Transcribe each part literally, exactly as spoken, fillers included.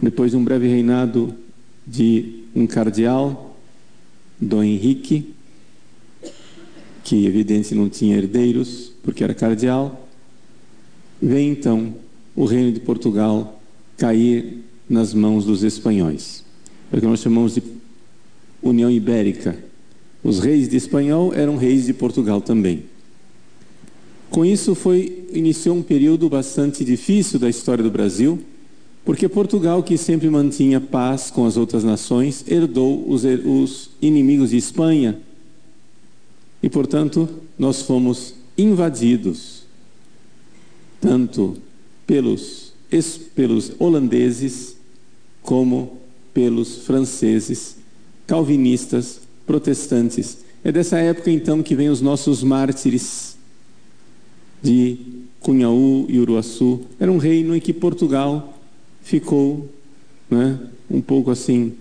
depois de um breve reinado de um cardeal, Dom Henrique, que evidente não tinha herdeiros, porque era cardeal, vem então o reino de Portugal cair nas mãos dos espanhóis. É o que nós chamamos de União Ibérica. Os reis de Espanhol eram reis de Portugal também. Com isso foi, iniciou um período bastante difícil da história do Brasil, porque Portugal, que sempre mantinha paz com as outras nações, herdou os, os inimigos de Espanha. E, portanto, nós fomos invadidos, tanto pelos, pelos holandeses, como pelos franceses, calvinistas, protestantes. É dessa época, então, que vem os nossos mártires de Cunhaú e Uruaçu. Era um reino em que Portugal ficou, né, um pouco assim,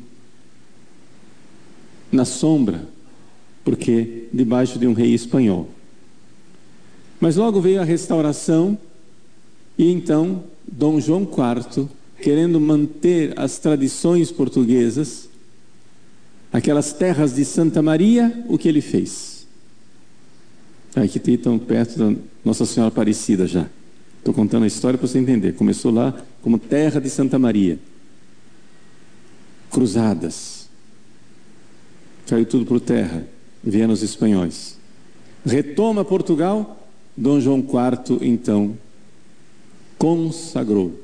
na sombra, porque debaixo de um rei espanhol. Mas logo veio a restauração e então Dom João quarto, querendo manter as tradições portuguesas, aquelas terras de Santa Maria, o que ele fez? Aqui estão perto da Nossa Senhora Aparecida já. Estou contando a história para você entender. Começou lá como terra de Santa Maria. Cruzadas. Caiu tudo por terra. Vieram os espanhóis. Retoma Portugal. Dom João quarto, então, consagrou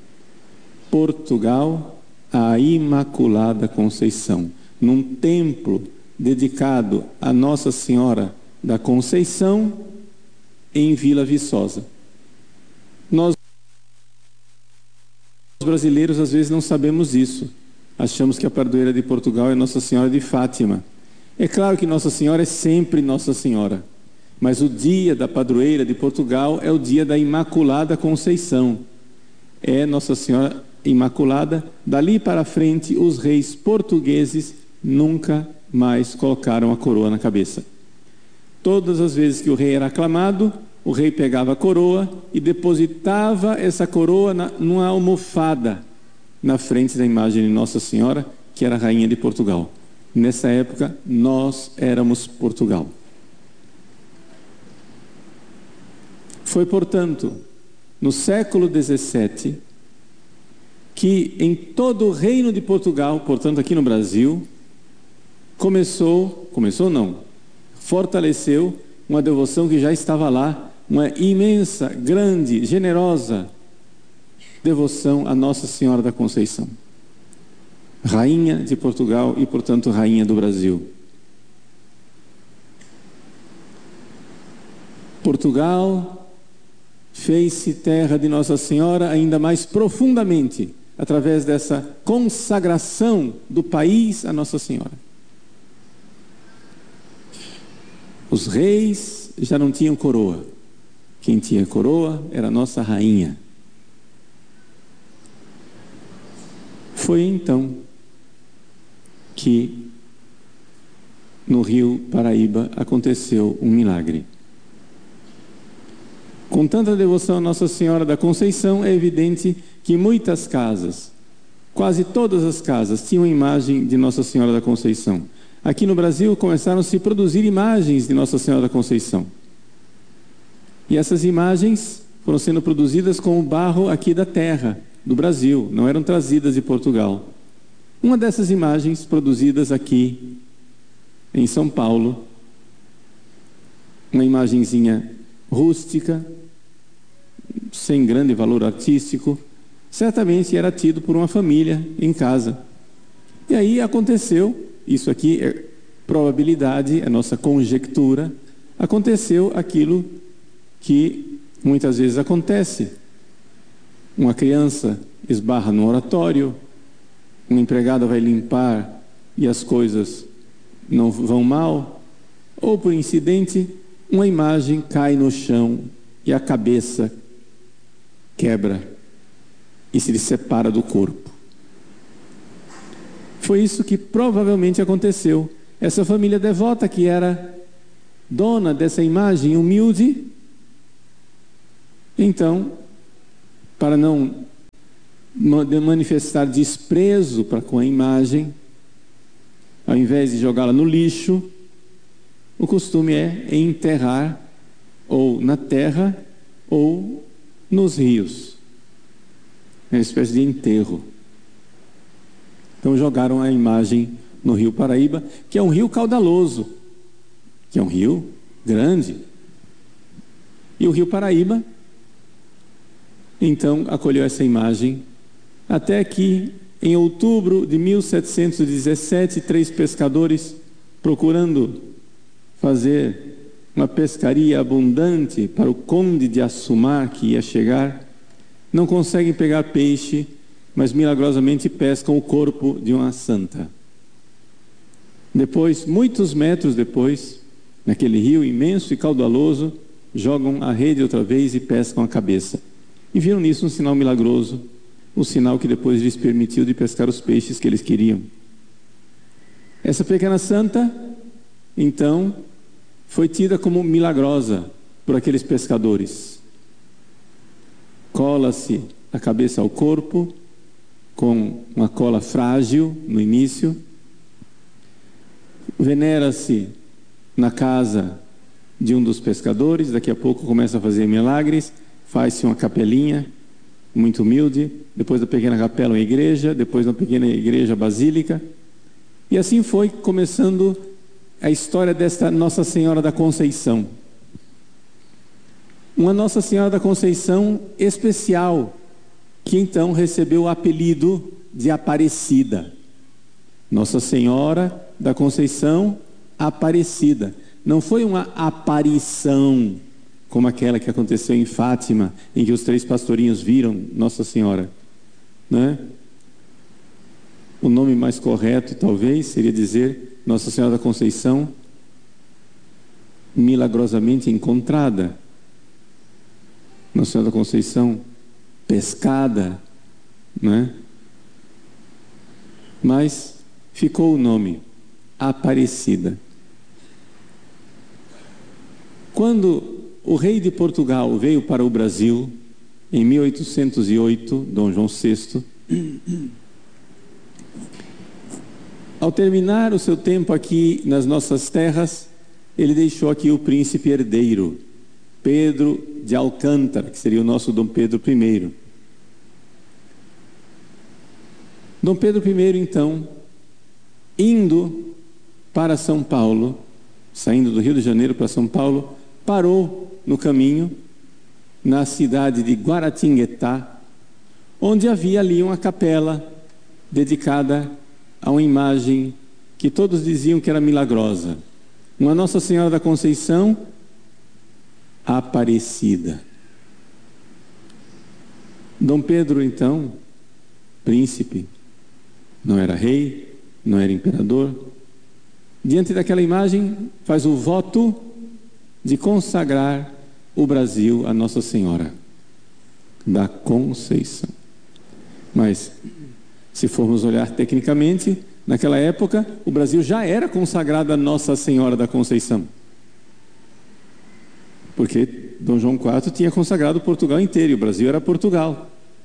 Portugal à Imaculada Conceição, num templo dedicado a Nossa Senhora da Conceição, em Vila Viçosa. Nós brasileiros às vezes não sabemos isso. Achamos que a padroeira de Portugal é Nossa Senhora de Fátima. É claro que Nossa Senhora é sempre Nossa Senhora, mas o dia da padroeira de Portugal é o dia da Imaculada Conceição. É Nossa Senhora Imaculada. Dali para frente, os reis portugueses nunca mais colocaram a coroa na cabeça. Todas as vezes que o rei era aclamado, o rei pegava a coroa e depositava essa coroa na, numa almofada na frente da imagem de Nossa Senhora, que era a rainha de Portugal. Nessa época, nós éramos Portugal. Foi, portanto, no século dezessete, que em todo o reino de Portugal, portanto aqui no Brasil, começou, começou não, fortaleceu uma devoção que já estava lá, uma imensa, grande, generosa devoção a Nossa Senhora da Conceição, rainha de Portugal e, portanto, rainha do Brasil. Portugal fez-se terra de Nossa Senhora ainda mais profundamente, através dessa consagração do país a Nossa Senhora. Os reis já não tinham coroa. Quem tinha coroa era a nossa rainha. Foi então que no Rio Paraíba aconteceu um milagre. Com tanta devoção a Nossa Senhora da Conceição, é evidente que muitas casas, quase todas as casas, tinham imagem de Nossa Senhora da Conceição. Aqui no Brasil começaram a se produzir imagens de Nossa Senhora da Conceição. E essas imagens foram sendo produzidas com o barro aqui da terra, do Brasil, não eram trazidas de Portugal. Uma dessas imagens produzidas aqui em São Paulo, uma imagenzinha rústica, sem grande valor artístico, certamente era tido por uma família em casa. E aí aconteceu, isso aqui é probabilidade, é nossa conjectura, aconteceu aquilo que muitas vezes acontece. Uma criança esbarra no oratório, uma empregada vai limpar e as coisas não vão mal, ou por incidente, uma imagem cai no chão e a cabeça quebra e se separa do corpo. Foi isso que provavelmente aconteceu. Essa família devota, que era dona dessa imagem humilde, então, para não manifestar desprezo para com a imagem, ao invés de jogá-la no lixo, o costume é enterrar ou na terra ou nos rios. É uma espécie de enterro. Então jogaram a imagem no rio Paraíba, que é um rio caudaloso, que é um rio grande. E o rio Paraíba, então, acolheu essa imagem, até que, em outubro de mil setecentos e dezessete, três pescadores, procurando fazer uma pescaria abundante para o conde de Assumar, que ia chegar, não conseguem pegar peixe, mas milagrosamente pescam o corpo de uma santa. Depois, muitos metros depois, naquele rio imenso e caudaloso, jogam a rede outra vez e pescam a cabeça. E viram nisso um sinal milagroso, o sinal que depois lhes permitiu de pescar os peixes que eles queriam. Essa pequena santa, então, foi tida como milagrosa por aqueles pescadores. Cola-se a cabeça ao corpo, com uma cola frágil no início, venera-se na casa de um dos pescadores, daqui a pouco começa a fazer milagres, faz-se uma capelinha muito humilde, depois da pequena capela uma igreja, depois da pequena igreja basílica, e assim foi começando a história desta Nossa Senhora da Conceição. Uma Nossa Senhora da Conceição especial, que então recebeu o apelido de Aparecida. Nossa Senhora da Conceição Aparecida. Não foi uma aparição como aquela que aconteceu em Fátima, em que os três pastorinhos viram Nossa Senhora, né? O nome mais correto, talvez, seria dizer Nossa Senhora da Conceição milagrosamente encontrada. Nossa Senhora da Conceição pescada, né? Mas ficou o nome Aparecida. Quando o rei de Portugal veio para o Brasil, em mil oitocentos e oito, Dom João sexto, ao terminar o seu tempo aqui nas nossas terras, ele deixou aqui o príncipe herdeiro, Pedro de Alcântara, que seria o nosso Dom Pedro primeiro. Dom Pedro primeiro, então, indo para São Paulo, saindo do Rio de Janeiro para São Paulo, parou no caminho, na cidade de Guaratinguetá, onde havia ali uma capela dedicada a uma imagem que todos diziam que era milagrosa. Uma Nossa Senhora da Conceição Aparecida. Dom Pedro, então, príncipe, não era rei, não era imperador, diante daquela imagem faz o voto de consagrar o Brasil a Nossa Senhora da Conceição. Mas, se formos olhar tecnicamente, naquela época o Brasil já era consagrado a Nossa Senhora da Conceição, porque Dom João quarto tinha consagrado Portugal inteiro, e o Brasil era Portugal.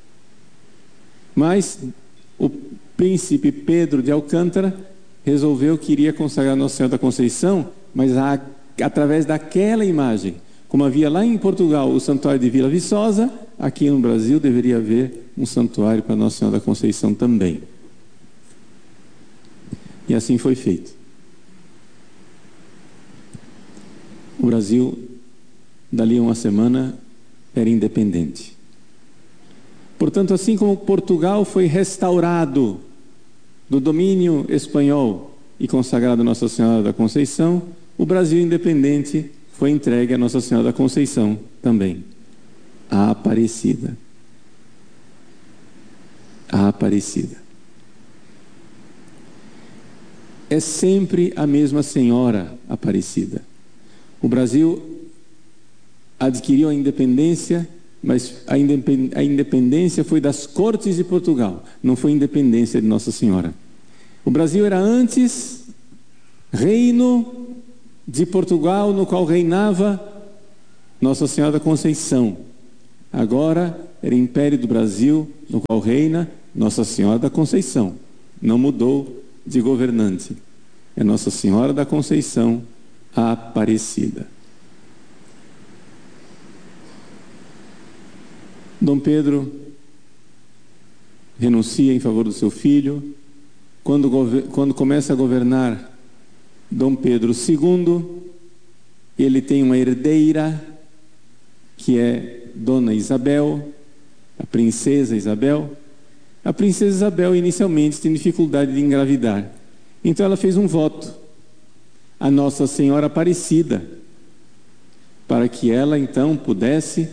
Mas o príncipe Pedro de Alcântara resolveu que iria consagrar Nossa Senhora da Conceição, mas a, através daquela imagem. Como havia lá em Portugal o santuário de Vila Viçosa, aqui no Brasil deveria haver um santuário para Nossa Senhora da Conceição também. E assim foi feito. O Brasil, dali a uma semana, era independente. Portanto, assim como Portugal foi restaurado do domínio espanhol e consagrado a Nossa Senhora da Conceição, o Brasil independente foi entregue a Nossa Senhora da Conceição também, a Aparecida. A Aparecida. É sempre a mesma Senhora Aparecida. O Brasil adquiriu a independência, mas a independência foi das cortes de Portugal, não foi independência de Nossa Senhora. O Brasil era antes reino de Portugal, no qual reinava Nossa Senhora da Conceição. Agora era o Império do Brasil, no qual reina Nossa Senhora da Conceição. Não mudou de governante. É Nossa Senhora da Conceição Aparecida. Dom Pedro renuncia em favor do seu filho. Quando, quando começa a governar Dom Pedro segundo, ele tem uma herdeira, que é Dona Isabel, a princesa Isabel. A princesa Isabel inicialmente tem dificuldade de engravidar. Então ela fez um voto a Nossa Senhora Aparecida, para que ela então pudesse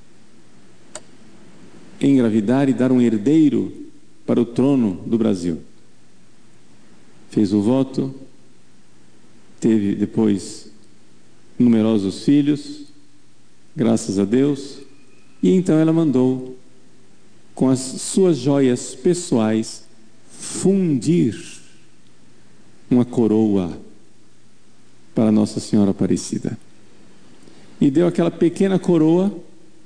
engravidar e dar um herdeiro para o trono do Brasil. Fez o voto, teve depois numerosos filhos, graças a Deus, e então ela mandou, com as suas joias pessoais, fundir uma coroa para Nossa Senhora Aparecida. E deu aquela pequena coroa,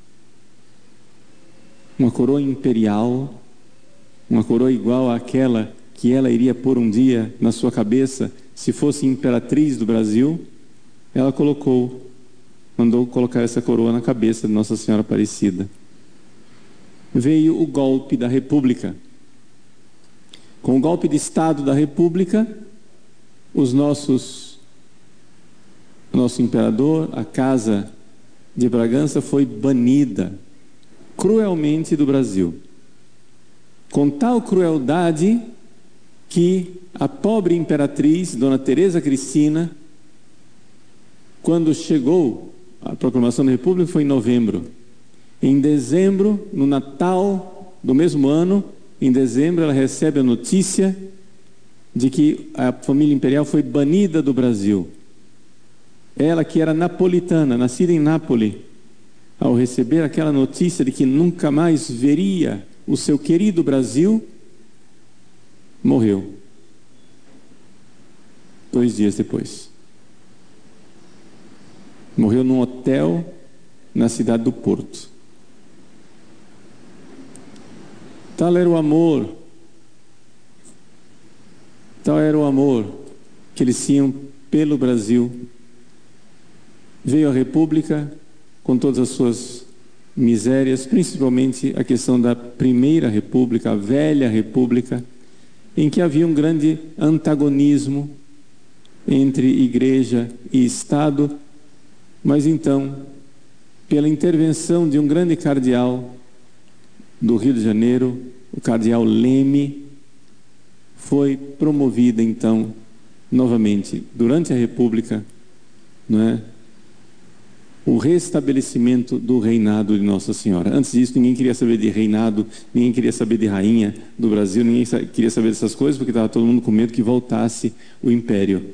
uma coroa imperial, uma coroa igual àquela que ela iria pôr um dia na sua cabeça, se fosse imperatriz do Brasil. Ela colocou, mandou colocar essa coroa na cabeça de Nossa Senhora Aparecida. Veio o golpe da República. Com o golpe de Estado da República, os nossos, o nosso imperador, a Casa de Bragança, foi banida cruelmente do Brasil. Com tal crueldade que a pobre imperatriz, Dona Teresa Cristina, quando chegou a proclamação da República, foi em novembro. Em dezembro, no Natal do mesmo ano, em dezembro, ela recebe a notícia de que a família imperial foi banida do Brasil. Ela, que era napolitana, nascida em Nápoles, ao receber aquela notícia de que nunca mais veria o seu querido Brasil, morreu. Dois dias depois. Morreu num hotel na cidade do Porto. Tal era o amor, tal era o amor que eles tinham pelo Brasil. Veio a República com todas as suas misérias, principalmente a questão da Primeira República, a Velha República, em que havia um grande antagonismo entre Igreja e Estado. Mas então, pela intervenção de um grande cardeal do Rio de Janeiro, o cardeal Leme, foi promovida então, novamente, durante a República, não é, o restabelecimento do reinado de Nossa Senhora. Antes disso, ninguém queria saber de reinado, ninguém queria saber de rainha do Brasil, ninguém queria saber dessas coisas, porque estava todo mundo com medo que voltasse o império.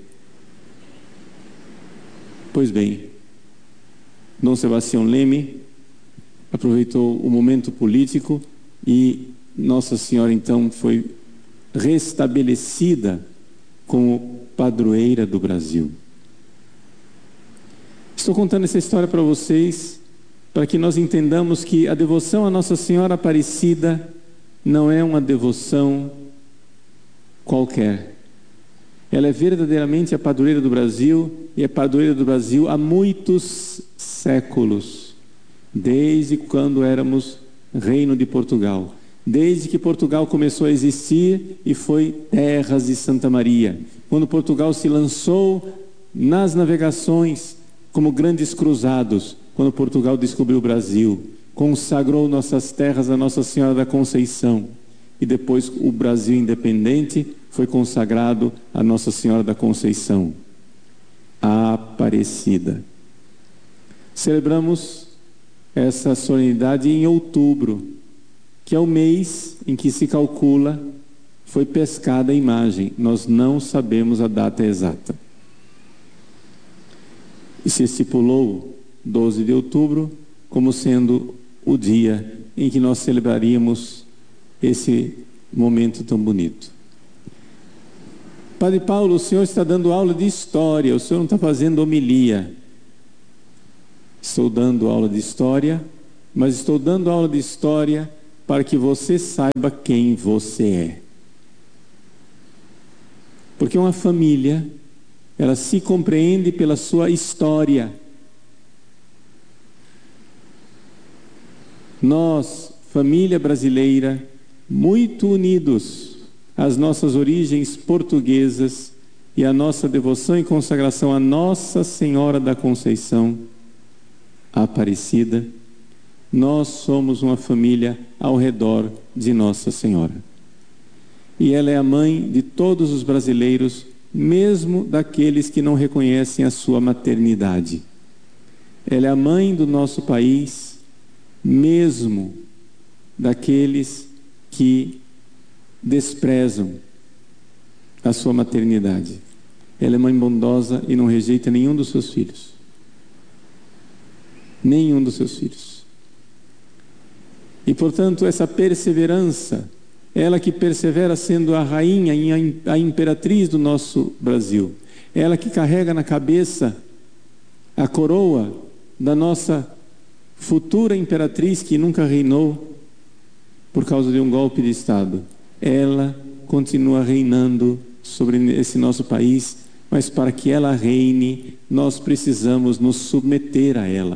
Pois bem, Dom Sebastião Leme aproveitou o momento político e Nossa Senhora então foi restabelecida como padroeira do Brasil. Estou contando essa história para vocês para que nós entendamos que a devoção a Nossa Senhora Aparecida não é uma devoção qualquer. Ela é verdadeiramente a padroeira do Brasil, e é padroeira do Brasil há muitos séculos, desde quando éramos Reino de Portugal, desde que Portugal começou a existir e foi terras de Santa Maria, quando Portugal se lançou nas navegações como grandes cruzados, quando Portugal descobriu o Brasil, consagrou nossas terras a Nossa Senhora da Conceição, e depois o Brasil independente foi consagrado a Nossa Senhora da Conceição, a Aparecida. Celebramos essa solenidade em outubro, que é o mês em que se calcula, foi pescada a imagem. Nós não sabemos a data exata. E se estipulou doze de outubro como sendo o dia em que nós celebraríamos esse momento tão bonito. Padre Paulo, o senhor está dando aula de história, o senhor não está fazendo homilia. Estou dando aula de história mas estou dando aula de história para que você saiba quem você é. Porque uma família, ela se compreende pela sua história. Nós, família brasileira, muito unidos às nossas origens portuguesas e à nossa devoção e consagração a Nossa Senhora da Conceição Aparecida, nós somos uma família ao redor de Nossa Senhora. E ela é a mãe de todos os brasileiros, mesmo daqueles que não reconhecem a sua maternidade. Ela é a mãe do nosso país, mesmo daqueles que desprezam a sua maternidade. Ela é mãe bondosa e não rejeita nenhum dos seus filhos. Nenhum dos seus filhos. E, portanto, essa perseverança, ela que persevera sendo a rainha e a imperatriz do nosso Brasil, ela que carrega na cabeça a coroa da nossa futura imperatriz que nunca reinou por causa de um golpe de Estado, ela continua reinando sobre esse nosso país, mas para que ela reine, nós precisamos nos submeter a ela.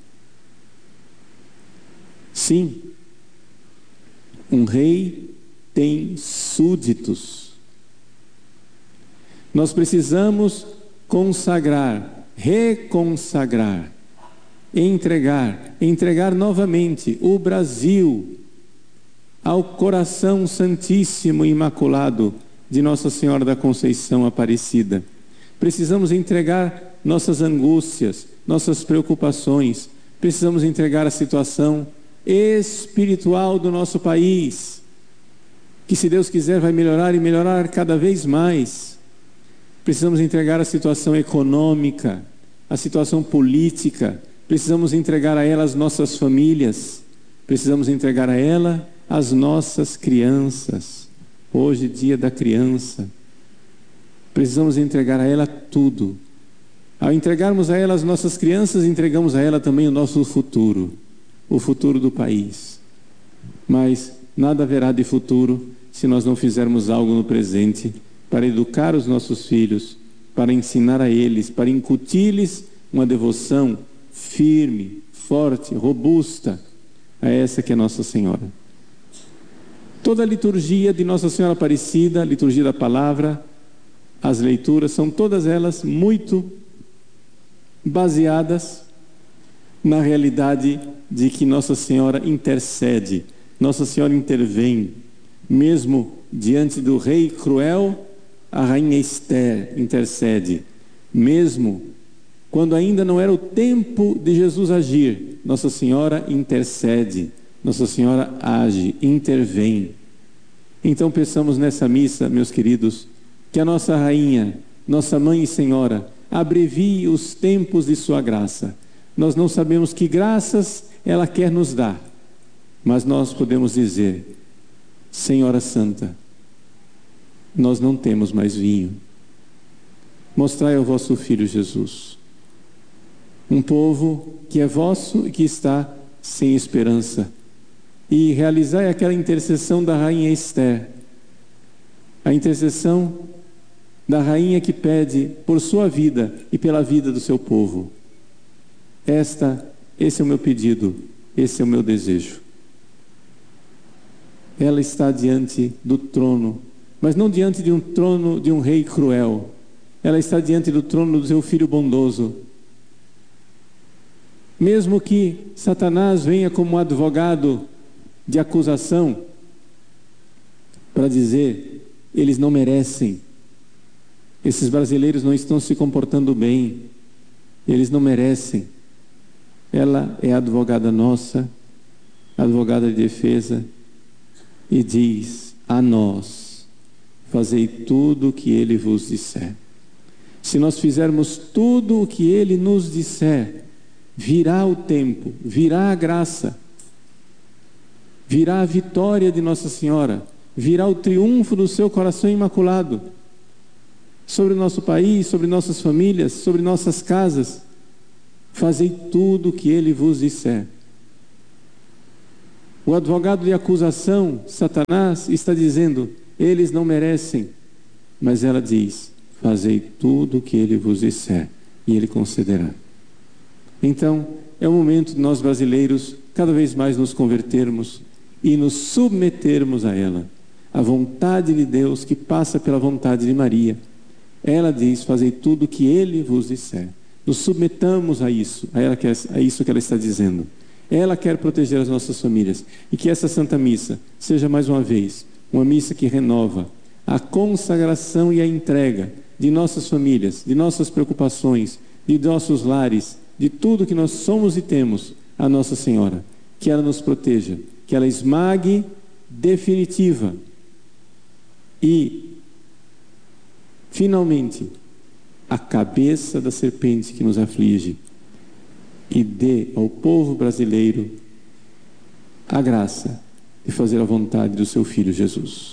Sim, um rei tem súditos. Nós precisamos consagrar, reconsagrar, entregar, entregar novamente o Brasil ao coração santíssimo e imaculado de Nossa Senhora da Conceição Aparecida. Precisamos entregar nossas angústias, nossas preocupações, precisamos entregar a situação espiritual do nosso país, que, se Deus quiser, vai melhorar e melhorar cada vez mais. Precisamos entregar a situação econômica, a situação política, precisamos entregar a ela as nossas famílias, precisamos entregar a ela as nossas crianças. Hoje, dia da criança, precisamos entregar a ela tudo. Ao entregarmos a ela as nossas crianças, entregamos a ela também o nosso futuro, o futuro do país. Mas nada haverá de futuro se nós não fizermos algo no presente para educar os nossos filhos, para ensinar a eles, para incutir-lhes uma devoção firme, forte, robusta a essa que é Nossa Senhora. Toda a liturgia de Nossa Senhora Aparecida, a liturgia da palavra, as leituras, são todas elas muito baseadas na realidade de que Nossa Senhora intercede, Nossa Senhora intervém. Mesmo diante do rei cruel, a rainha Esther intercede. Mesmo quando ainda não era o tempo de Jesus agir, Nossa Senhora intercede, Nossa Senhora age, intervém. Então peçamos nessa missa, meus queridos, que a nossa rainha, nossa mãe e Senhora, abrevie os tempos de sua graça. Nós não sabemos que graças ela quer nos dar, mas nós podemos dizer: Senhora Santa, nós não temos mais vinho. Mostrai ao vosso Filho Jesus um povo que é vosso e que está sem esperança, e realizai aquela intercessão da rainha Esther, a intercessão da rainha que pede por sua vida e pela vida do seu povo. Esta, esse é o meu pedido, esse é o meu desejo. Ela está diante do trono, mas não diante de um trono de um rei cruel. Ela está diante do trono do seu Filho bondoso. Mesmo que Satanás venha como advogado de acusação para dizer: eles não merecem, esses brasileiros não estão se comportando bem, eles não merecem. Ela é a advogada nossa, advogada de defesa, e diz a nós: fazei tudo o que ele vos disser. Se nós fizermos tudo o que ele nos disser, virá o tempo, virá a graça, virá a vitória de Nossa Senhora, virá o triunfo do seu coração imaculado sobre o nosso país, sobre nossas famílias, sobre nossas casas. Fazei tudo o que ele vos disser. O advogado de acusação, Satanás, está dizendo: eles não merecem. Mas ela diz: fazei tudo o que ele vos disser, e ele concederá. Então, é o momento de nós brasileiros cada vez mais nos convertermos e nos submetermos a ela. A vontade de Deus que passa pela vontade de Maria. Ela diz: fazei tudo o que ele vos disser. Nos submetamos a isso, a, ela, a isso que ela está dizendo. Ela quer proteger as nossas famílias. E que essa Santa Missa seja mais uma vez uma missa que renova a consagração e a entrega de nossas famílias, de nossas preocupações, de nossos lares, de tudo que nós somos e temos a Nossa Senhora. Que ela nos proteja, que ela esmague definitiva e finalmente a cabeça da serpente que nos aflige, e dê ao povo brasileiro a graça de fazer a vontade do seu Filho Jesus.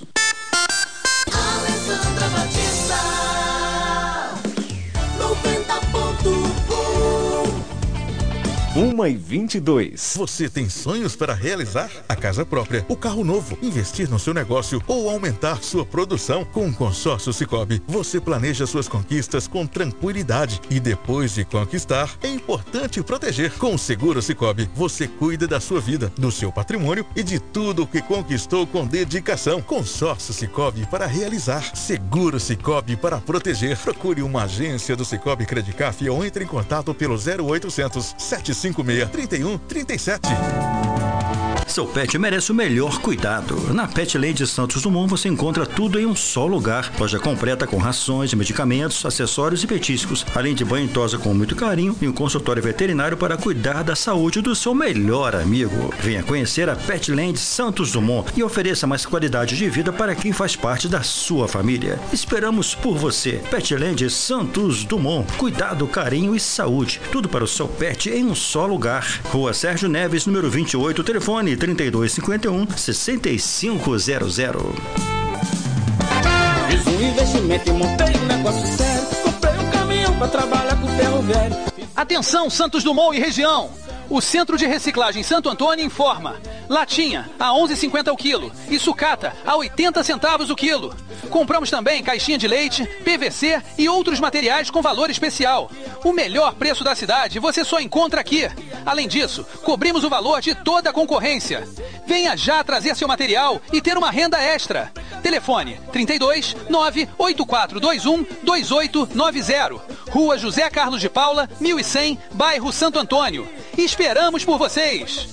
uma e vinte e dois. Você tem sonhos para realizar? A casa própria, o carro novo, investir no seu negócio ou aumentar sua produção? Com o Consórcio Sicoob, você planeja suas conquistas com tranquilidade e depois de conquistar, é importante proteger. Com o Seguro Sicoob, você cuida da sua vida, do seu patrimônio e de tudo o que conquistou com dedicação. Consórcio Sicoob para realizar. Seguro Sicoob para proteger. Procure uma agência do Sicoob Credicaf ou entre em contato pelo zero oitocentos, sete cinco seis, três um três sete. Seu pet merece o melhor cuidado. Na Petland Santos Dumont você encontra tudo em um só lugar. Loja completa com rações, medicamentos, acessórios e petiscos, além de banho e tosa com muito carinho e um consultório veterinário para cuidar da saúde do seu melhor amigo. Venha conhecer a Petland Santos Dumont e ofereça mais qualidade de vida para quem faz parte da sua família. Esperamos por você. Petland Santos Dumont. Cuidado, carinho e saúde. Tudo para o seu pet em um só lugar. Rua Sérgio Neves, número vinte e oito, telefone trinta e dois cinquenta e um, sessenta e cinco zero zero. Fiz um investimento e montei um negócio sério. Comprei um caminhão pra trabalhar com ferro velho. Atenção, Santos Dumont e região! O Centro de Reciclagem Santo Antônio informa: latinha a onze reais e cinquenta centavos o quilo e sucata a oitenta centavos o quilo. Compramos também caixinha de leite, P V C e outros materiais com valor especial. O melhor preço da cidade você só encontra aqui. Além disso, cobrimos o valor de toda a concorrência. Venha já trazer seu material e ter uma renda extra. Telefone trinta e dois, nove oito quatro dois um, dois oito nove zero. Rua José Carlos de Paula, mil e cem, bairro Santo Antônio. Esperamos por vocês.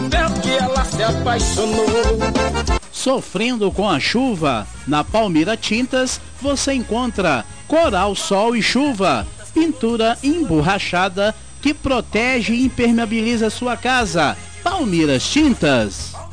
Sofrendo com a chuva? Na Palmira Tintas você encontra Coral Sol e Chuva, pintura emborrachada que protege e impermeabiliza sua casa. Palmiras Tintas.